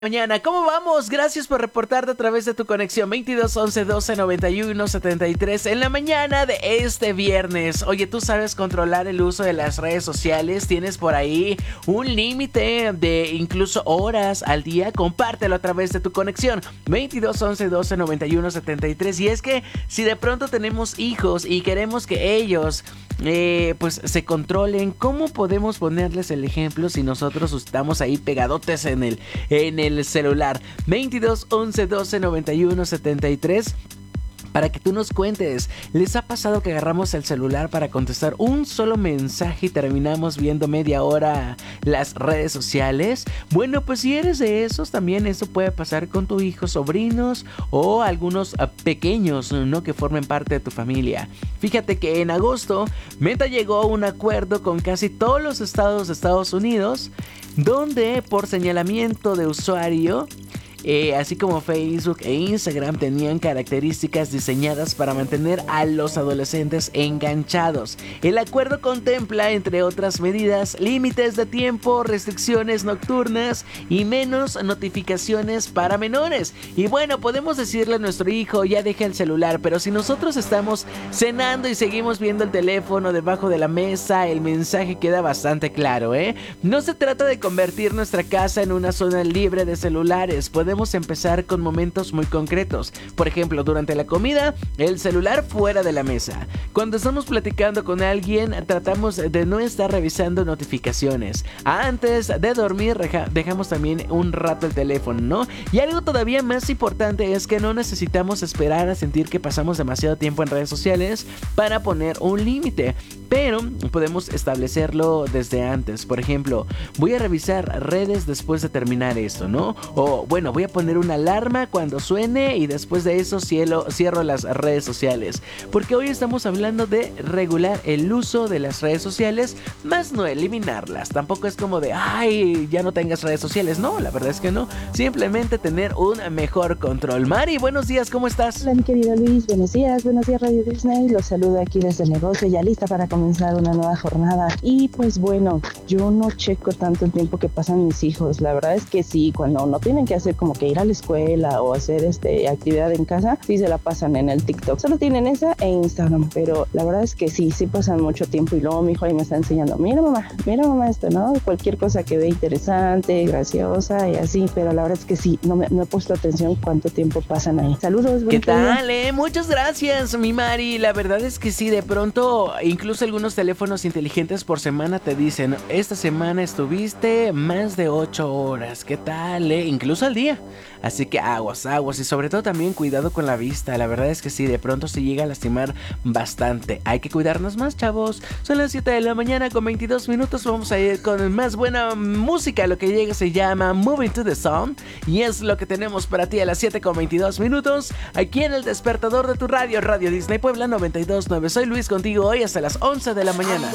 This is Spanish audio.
Mañana, ¿cómo vamos? Gracias por reportarte a través de tu conexión 22 11 12 91 73 en la mañana de este viernes. Oye, ¿tú sabes controlar el uso de las redes sociales? ¿Tienes por ahí un límite de incluso horas al día? Compártelo a través de tu conexión 22 11 12 91 73. Y es que si de pronto tenemos hijos y queremos que ellos pues se controlen, ¿cómo podemos ponerles el ejemplo si nosotros estamos ahí pegadotes en el celular? 22 11 12 91 73 para que tú nos cuentes. ¿Les ha pasado que agarramos el celular para contestar un solo mensaje y terminamos viendo media hora las redes sociales? Bueno, pues si eres de esos, también eso puede pasar con tu hijo, sobrinos o algunos pequeños, ¿no?, que formen parte de tu familia. Fíjate que en agosto Meta llegó a un acuerdo con casi todos los estados de Estados Unidos, donde por señalamiento de usuario, así como Facebook e Instagram tenían características diseñadas para mantener a los adolescentes enganchados. El acuerdo contempla, entre otras medidas, límites de tiempo, restricciones nocturnas y menos notificaciones para menores. Y bueno, podemos decirle a nuestro hijo, ya deja el celular, pero si nosotros estamos cenando y seguimos viendo el teléfono debajo de la mesa, el mensaje queda bastante claro, ¿eh? No se trata de convertir nuestra casa en una zona libre de celulares. Podemos empezar con momentos muy concretos. Por ejemplo, durante la comida, el celular fuera de la mesa. Cuando estamos platicando con alguien, tratamos de no estar revisando notificaciones. Antes de dormir, dejamos también un rato el teléfono, ¿no? Y algo todavía más importante es que no necesitamos esperar a sentir que pasamos demasiado tiempo en redes sociales para poner un límite, pero podemos establecerlo desde antes. Por ejemplo, voy a revisar redes después de terminar esto, ¿no? O bueno, voy a poner una alarma cuando suene y después de eso cierro las redes sociales. Porque hoy estamos hablando de regular el uso de las redes sociales, más no eliminarlas. Tampoco es como de, ay, ya no tengas redes sociales. No, la verdad es que no. Simplemente tener un mejor control. Mari, buenos días, ¿cómo estás? Hola, mi querido Luis, buenos días Radio Disney. Los saludo aquí desde el negocio, ya lista para comenzar una nueva jornada. Y pues bueno, yo no checo tanto el tiempo que pasan mis hijos. La verdad es que sí, cuando no tienen que hacer como que ir a la escuela o hacer actividad en casa, sí se la pasan en el TikTok. Solo tienen esa e Instagram, pero la verdad es que sí pasan mucho tiempo. Y luego mi hijo ahí me está enseñando, mira mamá esto, ¿no? Cualquier cosa que ve interesante, graciosa y así, pero la verdad es que sí, no he puesto atención cuánto tiempo pasan ahí. Saludos. ¿Qué tal, Muchas gracias, mi Mari. La verdad es que sí, de pronto, incluso algunos teléfonos inteligentes por semana te dicen, esta semana estuviste más de 8 horas. ¿Qué tal, Incluso al día. Así que aguas y sobre todo también cuidado con la vista. La verdad es que sí, de pronto se llega a lastimar bastante. Hay que cuidarnos más, chavos. Son las 7 de la mañana con 22 minutos. Vamos a ir con más buena música. Lo que llega se llama Moving to the Sun y es lo que tenemos para ti a las 7 con 22 minutos aquí en el despertador de tu radio, Radio Disney Puebla 92.9. Soy Luis contigo hoy hasta las 11 de la mañana.